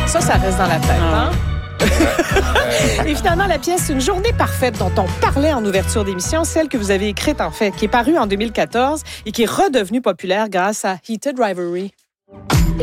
Ça reste dans la tête, hein? Et finalement, la pièce Une journée parfaite dont on parlait en ouverture d'émission, celle que vous avez écrite, en fait, qui est parue en 2014 et qui est redevenue populaire grâce à Heated Rivalry.